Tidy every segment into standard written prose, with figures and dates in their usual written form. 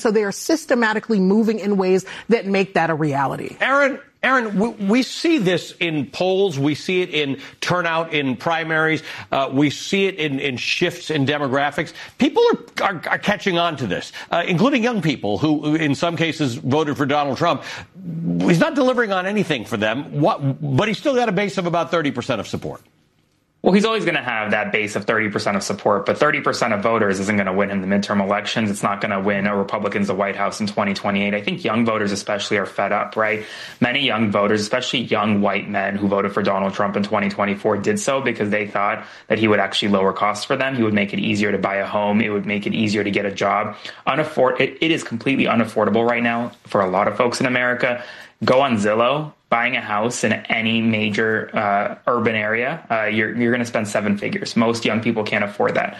So they are systematically moving in ways that make that a reality. Aaron, we see this in polls. We see it in turnout in primaries. We see it in shifts in demographics. People are catching on to this, including young people who, in some cases, voted for Donald Trump. He's not delivering on anything for them, but he's still got a base of about 30% of support. Well, he's always going to have that base of 30% of support, but 30% of voters isn't going to win him the midterm elections. It's not going to win a Republicans the White House in 2028. I think young voters especially are fed up, right? Many young voters, especially young white men who voted for Donald Trump in 2024, did so because they thought that he would actually lower costs for them. He would make it easier to buy a home. It would make it easier to get a job. It is completely unaffordable right now for a lot of folks in America. Go on Zillow. Buying a house in any major urban area, you're going to spend seven figures. Most young people can't afford that.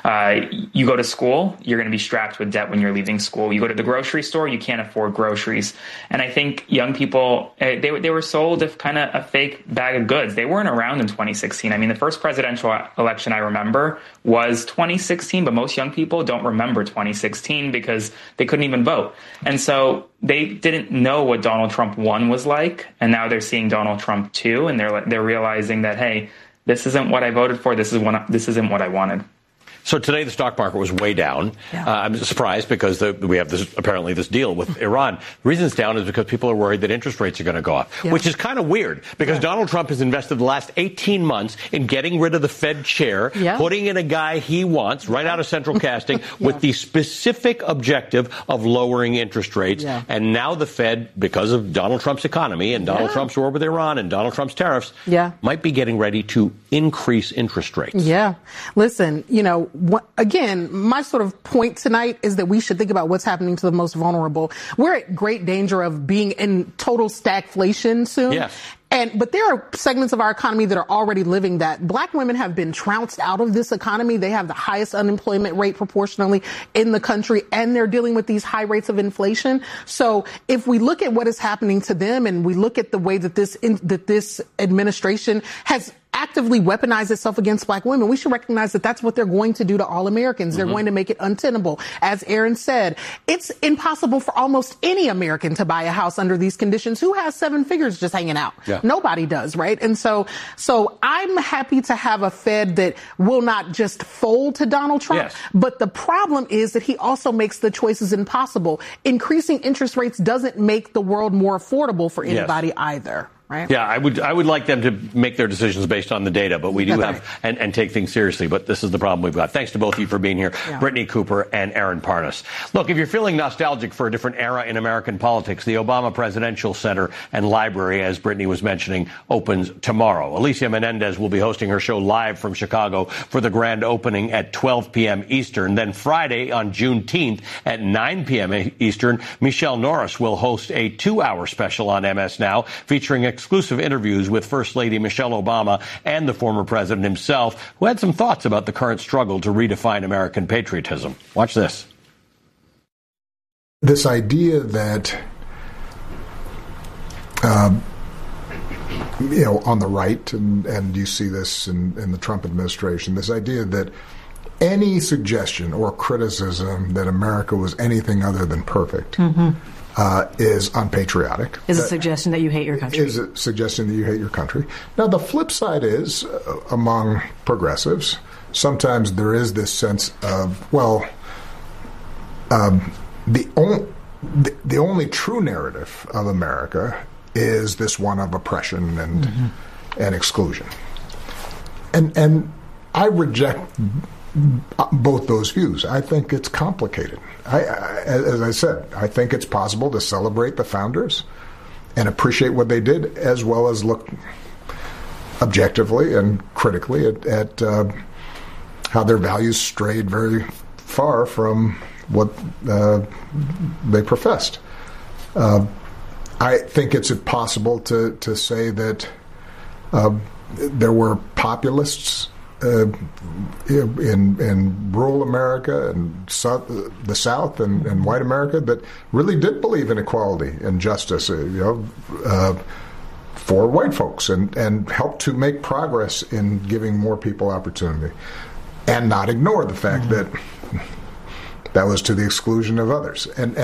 You go to school, you're going to be strapped with debt when you're leaving school. You go to the grocery store, you can't afford groceries. And I think young people, they were sold kind of a fake bag of goods. They weren't around in 2016. I mean, the first presidential election I remember was 2016, but most young people don't remember 2016 because they couldn't even vote. And so they didn't know what Donald Trump 1 was like. And now they're seeing Donald Trump 2, and they're realizing that, hey, this isn't what I voted for. This isn't what I wanted. So today the stock market was way down. Yeah. I'm surprised because we have this deal with Iran. The reason it's down is because people are worried that interest rates are going to go up, which is kind of weird because Donald Trump has invested the last 18 months in getting rid of the Fed chair, putting in a guy he wants right out of central casting with the specific objective of lowering interest rates. Yeah. And now the Fed, because of Donald Trump's economy and Donald Trump's war with Iran and Donald Trump's tariffs, might be getting ready to increase interest rates. Yeah. Listen, again, my sort of point tonight is that we should think about what's happening to the most vulnerable. We're at great danger of being in total stagflation soon. Yes. But there are segments of our economy that are already living that. Black women have been trounced out of this economy. They have the highest unemployment rate proportionally in the country, and they're dealing with these high rates of inflation. So if we look at what is happening to them and we look at the way that this administration has actively weaponize itself against black women, we should recognize that that's what they're going to do to all Americans. They're going to make it untenable. As Aaron said, it's impossible for almost any American to buy a house under these conditions. Who has seven figures just hanging out? Yeah. Nobody does, right? And so I'm happy to have a Fed that will not just fold to Donald Trump, but the problem is that he also makes the choices impossible. Increasing interest rates doesn't make the world more affordable for anybody either. Right? Yeah, I would like them to make their decisions based on the data, but we do have and take things seriously. But this is the problem we've got. Thanks to both of you for being here, Brittany Cooper and Aaron Parnas. Look, if you're feeling nostalgic for a different era in American politics, the Obama Presidential Center and Library, as Brittany was mentioning, opens tomorrow. Alicia Menendez will be hosting her show live from Chicago for the grand opening at 12 p.m. Eastern. Then Friday on Juneteenth at 9 p.m. Eastern, Michelle Norris will host a 2-hour special on MS Now featuring exclusive interviews with First Lady Michelle Obama and the former president himself, who had some thoughts about the current struggle to redefine American patriotism. Watch this. This idea that, on the right, and you see this in the Trump administration, this idea that any suggestion or criticism that America was anything other than perfect is unpatriotic. Is a suggestion that you hate your country. Is a suggestion that you hate your country. Now, the flip side is, among progressives, sometimes there is this sense of, the only true narrative of America is this one of oppression and exclusion. And I reject both those views. I think it's complicated. As I said, I think it's possible to celebrate the founders and appreciate what they did, as well as look objectively and critically at how their values strayed very far from what they professed. I think it's possible to say that there were populists in rural America and the South and white America that really did believe in equality and justice, for white folks and helped to make progress in giving more people opportunity, and not ignore the fact that that was to the exclusion of others. And